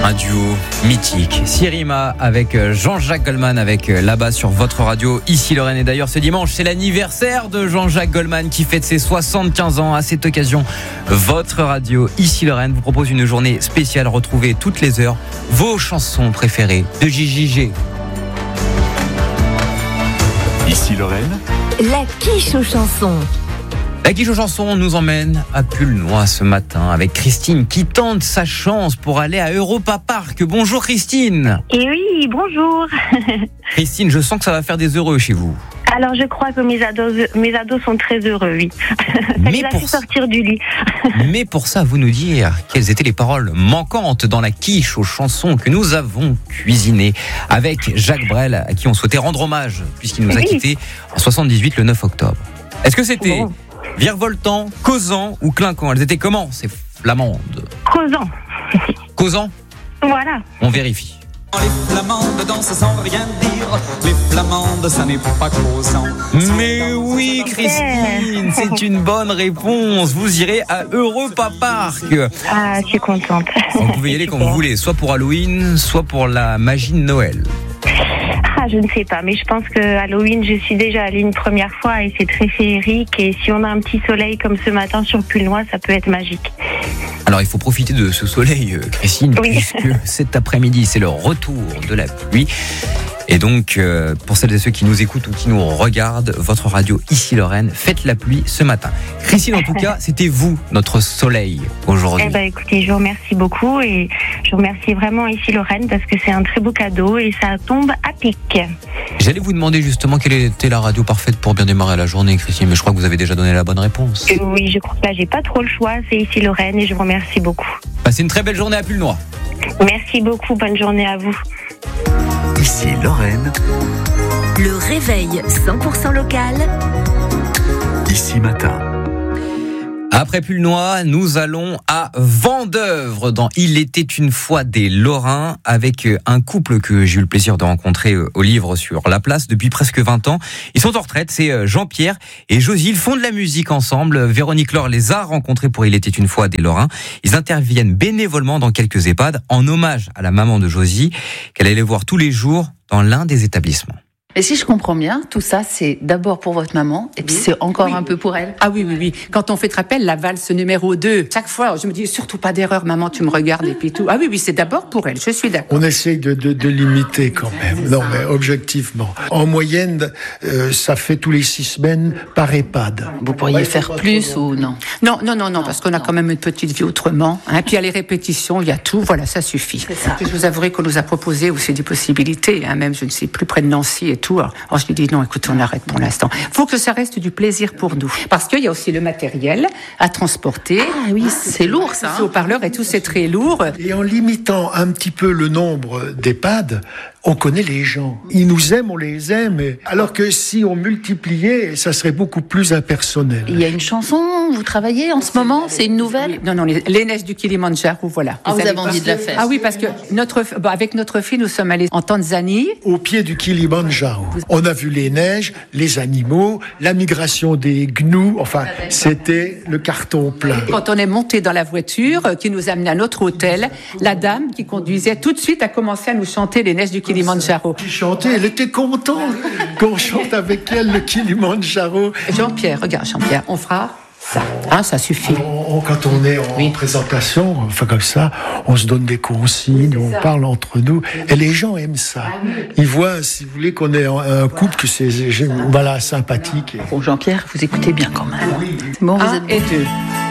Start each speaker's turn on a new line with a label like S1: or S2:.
S1: Un duo mythique. Sirima avec Jean-Jacques Goldman avec là-bas sur votre radio. Ici Lorraine. Et d'ailleurs ce dimanche c'est l'anniversaire de Jean-Jacques Goldman qui fête ses 75 ans. À cette occasion, votre radio Ici Lorraine vous propose une journée spéciale. Retrouvez toutes les heures vos chansons préférées de JJG.
S2: Ici Lorraine.
S3: La quiche aux chansons.
S1: La quiche aux chansons nous emmène à Pulnoy ce matin avec Christine qui tente sa chance pour aller à Europa Park. Bonjour Christine.
S4: Et oui, bonjour.
S1: Christine, je sens que ça va faire des heureux chez vous.
S4: Alors je crois que mes ados sont très heureux, oui. Ça
S1: Mais
S4: les a fait sortir du lit.
S1: Mais pour ça, vous nous dire quelles étaient les paroles manquantes dans la quiche aux chansons que nous avons cuisinées avec Jacques Brel, à qui on souhaitait rendre hommage puisqu'il nous a quittés en 78 le 9 octobre. Est-ce que c'était virevoltant, causant ou clinquant? Elles étaient comment ces flamandes?
S4: Causant.
S1: Causant?
S4: Voilà.
S1: On vérifie.
S5: Les flamandes dansent sans rien dire. Les flamandes, ça n'est pas causant.
S1: Mais oui, Christine, c'est une bonne réponse. Vous irez à Europa Park.
S4: Ah, je suis contente.
S1: Vous pouvez y aller quand vous voulez, soit pour Halloween, soit pour la magie de Noël.
S4: Ah, je ne sais pas, mais je pense que Halloween, je suis déjà allée une première fois et c'est très féerique. Et si on a un petit soleil comme ce matin sur Pulnoy, ça peut être magique.
S1: Alors il faut profiter de ce soleil, Christine, puisque cet après-midi, c'est le retour de la pluie. Et donc, pour celles et ceux qui nous écoutent ou qui nous regardent, votre radio Ici Lorraine, faites la pluie ce matin. Christine, en tout cas, c'était vous, notre soleil, aujourd'hui.
S4: Eh ben, écoutez, je vous remercie beaucoup et je vous remercie vraiment Ici Lorraine parce que c'est un très beau cadeau et ça tombe à pic.
S1: J'allais vous demander justement quelle était la radio parfaite pour bien démarrer la journée, Christine, mais je crois que vous avez déjà donné la bonne réponse.
S4: Oui, je crois que là, j'ai pas trop le choix, c'est Ici Lorraine et je vous remercie beaucoup.
S1: Passez une très belle journée à Pulnoy.
S4: Merci beaucoup, bonne journée à vous.
S2: Ici Lorraine.
S3: Le réveil 100% local.
S2: Ici matin.
S1: Après Pulnoy, nous allons à Vendeuvre dans Il était une fois des Lorrains avec un couple que j'ai eu le plaisir de rencontrer au livre sur la place depuis presque 20 ans. Ils sont en retraite, c'est Jean-Pierre et Josie. Ils font de la musique ensemble. Véronique Laure les a rencontrés pour Il était une fois des Lorrains. Ils interviennent bénévolement dans quelques EHPAD en hommage à la maman de Josie qu'elle allait voir tous les jours dans l'un des établissements.
S6: Et si je comprends bien, tout ça, c'est d'abord pour votre maman, et puis c'est encore un peu pour elle.
S7: Ah oui. Quand on fait, te rappelles, la valse numéro 2, chaque fois, je me dis, surtout pas d'erreur, maman, tu me regardes, et puis tout. Ah oui, c'est d'abord pour elle, je suis d'accord.
S8: On essaye de limiter quand même. Non, mais objectivement. En moyenne, ça fait tous les 6 semaines par EHPAD.
S6: Vous pourriez faire plus ou non?
S7: Non, parce qu'on a quand même une petite vie autrement. Hein. Puis il y a les répétitions, il y a tout, voilà, ça suffit. C'est ça. Je vous avouerai qu'on nous a proposé aussi des possibilités, hein, même je ne sais plus, près de Nancy et tout. Alors je lui dis non, écoute, on arrête pour l'instant. Il faut que ça reste du plaisir pour nous. Parce qu'il y a aussi le matériel à transporter.
S6: Ah oui, c'est lourd ça.
S7: Le haut-parleur et tout, c'est très lourd.
S8: Et en limitant un petit peu le nombre d'EHPAD, on connaît les gens. Ils nous aiment, on les aime. Alors que si on multipliait, ça serait beaucoup plus impersonnel.
S6: Il y a une chanson, vous travaillez en ce moment? C'est une nouvelle?
S7: Non, les neiges du Kilimandjaro, voilà.
S6: Ah, vous avez envie de la faire?
S7: Ah oui, parce que avec notre fille, nous sommes allés en Tanzanie.
S8: Au pied du Kilimandjaro. On a vu les neiges, les animaux, la migration des gnous. Enfin, c'était le carton plein.
S7: Quand on est monté dans la voiture qui nous amenait à notre hôtel, la dame qui conduisait tout de suite a commencé à nous chanter les neiges du Kilimandjaro.
S8: Qui chantait, elle était contente qu'on chante avec elle le Kilimandjaro.
S7: Jean-Pierre, regarde Jean-Pierre, on fera ça. Hein, ça suffit.
S8: Quand on est en présentation, enfin comme ça, on se donne des consignes, on parle entre nous, et les gens aiment ça. Ils voient, si vous voulez, qu'on est un couple, que c'est sympathique.
S6: Bon, Jean-Pierre, vous écoutez bien quand même.
S7: Bon, vous êtes 1 et 2.